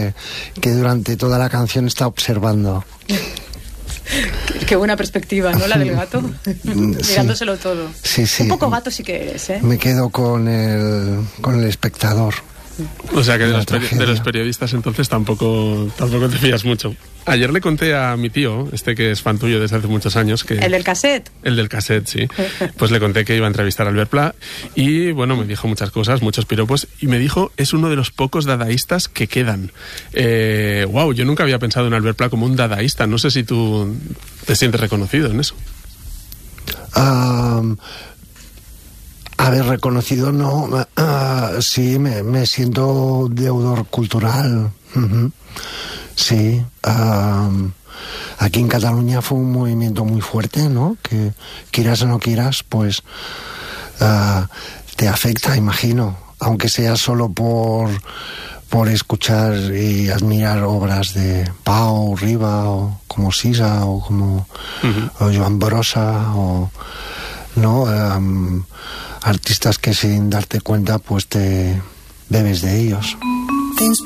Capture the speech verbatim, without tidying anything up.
que, que durante toda la canción está observando. Qué buena perspectiva, ¿no? La del gato. Mirándoselo todo. Sí, sí. Un poco gato sí que eres, ¿eh? Me quedo con el, con el espectador. O sea que de los, peri- de los periodistas entonces tampoco, tampoco te fías mucho. Ayer le conté a mi tío, este que es fan tuyo desde hace muchos años, que... ¿El del cassette? El del cassette, sí. Pues le conté que iba a entrevistar a Albert Pla y, bueno, me dijo muchas cosas, muchos piropos, y me dijo, es uno de los pocos dadaístas que quedan. Eh, wow, yo nunca había pensado en Albert Pla como un dadaísta. No sé si tú te sientes reconocido en eso. Um... A ver, reconocido no, uh, sí, me, me siento deudor cultural. Uh-huh. Sí, uh, aquí en Cataluña fue un movimiento muy fuerte, ¿no? Que quieras o no quieras, pues uh, te afecta, imagino, aunque sea solo por, por escuchar y admirar obras de Pau Riba, o como Sisa, o como uh-huh. o Joan Brossa, o... ¿no? Um, artistas que sin darte cuenta pues te bebes de ellos.